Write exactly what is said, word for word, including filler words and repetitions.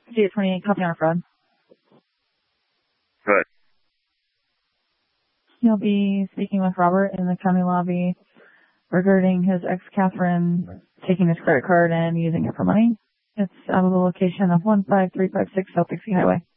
fifty-eight twenty-eight, copy on a fraud. Good. He'll be speaking with Robert in the county lobby regarding his ex Catherine taking his credit card and using it for money. It's out of the location of one five three five six South Dixie Highway.